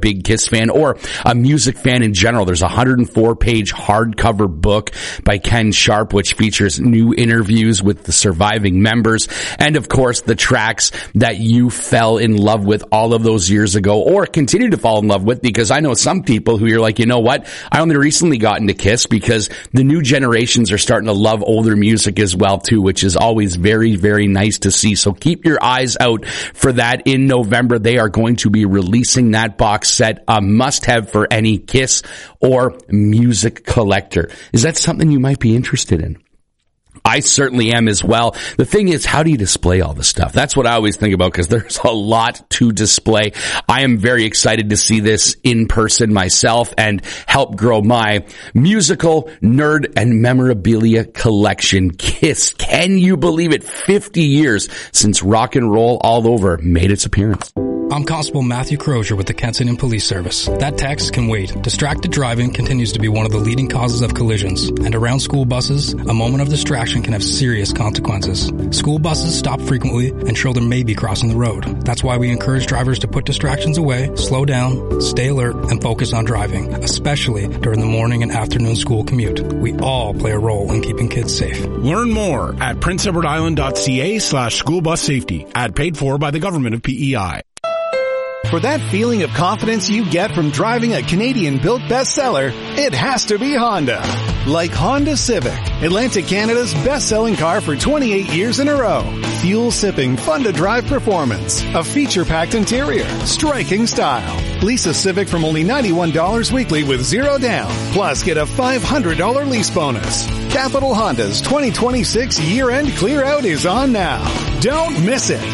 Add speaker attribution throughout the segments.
Speaker 1: big Kiss fan or a music fan in general, there's a 104-page hardcover book by Ken Sharp, which features new interviews with the surviving members and, of course, the tracks that you fell in love with all of those years ago or continue to fall in love with, because I know some people who you're like, you know what, I only recently got into Kiss, because the new generations are starting to love older music as well too, which is always very, very nice to see. So keep your eyes out for that in November. They are going to be releasing that box set, a must-have for any Kiss or music collector. Is that something you might be interested in? I certainly am as well. The thing is, how do you display all this stuff? That's what I always think about, because there's a lot to display. I am very excited to see this in person myself and help grow my musical, nerd, and memorabilia collection. Kiss. Can you believe it? 50 years since Rock and Roll All Over made its appearance.
Speaker 2: I'm Constable Matthew Crozier with the Kensington Police Service. That text can wait. Distracted driving continues to be one of the leading causes of collisions. And around school buses, a moment of distraction can have serious consequences. School buses stop frequently and children may be crossing the road. That's why we encourage drivers to put distractions away, slow down, stay alert, and focus on driving, especially during the morning and afternoon school commute. We all play a role in keeping kids safe.
Speaker 3: Learn more at princeedwardisland.ca/schoolbussafety. Ad paid for by the government of PEI.
Speaker 4: For that feeling of confidence you get from driving a Canadian-built bestseller, it has to be Honda. Like Honda Civic, Atlantic Canada's best-selling car for 28 years in a row. Fuel-sipping, fun-to-drive performance, a feature-packed interior, striking style. Lease a Civic from only $91 weekly with zero down. Plus, get a $500 lease bonus. Capital Honda's 2026 year-end clear-out is on now. Don't miss it.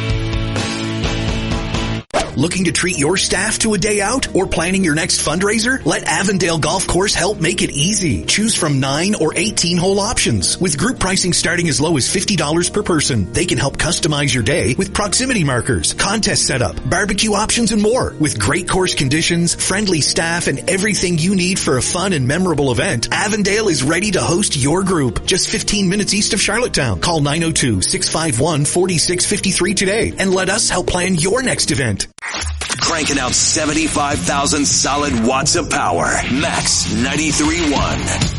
Speaker 5: Looking to treat your staff to a day out or planning your next fundraiser? Let Avondale Golf Course help make it easy. Choose from 9 or 18 hole options with group pricing starting as low as $50 per person. They can help customize your day with proximity markers, contest setup, barbecue options, and more. With great course conditions, friendly staff, and everything you need for a fun and memorable event, Avondale is ready to host your group. Just 15 minutes east of Charlottetown. Call 902-651-4653 today and let us help plan your next event.
Speaker 6: Cranking out 75,000 solid watts of power. Max 93.1.